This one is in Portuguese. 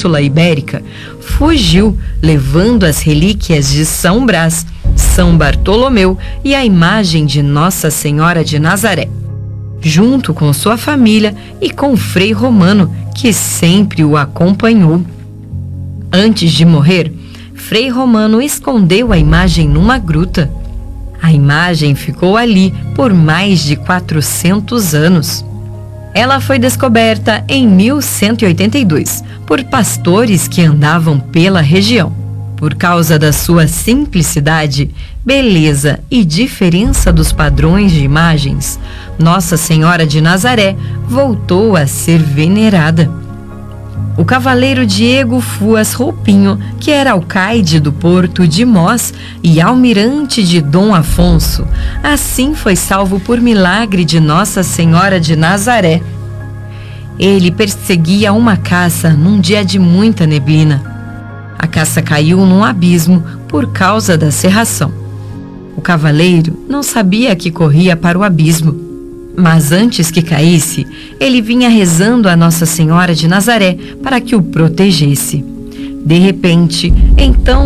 Península Ibérica, fugiu, levando as relíquias de São Brás, São Bartolomeu e a imagem de Nossa Senhora de Nazaré, junto com sua família e com o Frei Romano, que sempre o acompanhou. Antes de morrer, Frei Romano escondeu a imagem numa gruta. A imagem ficou ali por mais de 400 anos. Ela foi descoberta em 1182 por pastores que andavam pela região. Por causa da sua simplicidade, beleza e diferença dos padrões de imagens, Nossa Senhora de Nazaré voltou a ser venerada. O cavaleiro Diego Fuas Roupinho, que era alcaide do porto de Mós e almirante de Dom Afonso, assim foi salvo por milagre de Nossa Senhora de Nazaré. Ele perseguia uma caça num dia de muita neblina. A caça caiu num abismo por causa da cerração. O cavaleiro não sabia que corria para o abismo, mas antes que caísse, ele vinha rezando a Nossa Senhora de Nazaré para que o protegesse. De repente, então